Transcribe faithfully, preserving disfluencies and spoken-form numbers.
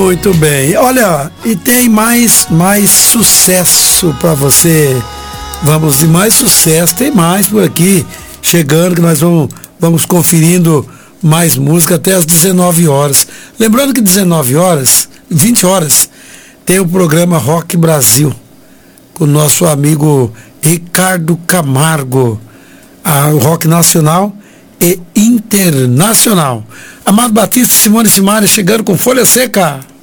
Muito bem. Olha, e tem mais, mais sucesso para você. Vamos de mais sucesso, tem mais por aqui chegando, que nós vamos, vamos conferindo mais música até às dezenove horas. Lembrando que dezenove horas, vinte horas, tem o programa Rock Brasil, com o nosso amigo Ricardo Camargo, a, o rock nacional e internacional. Amado Batista, Simone e Simaria chegando com Folha Seca.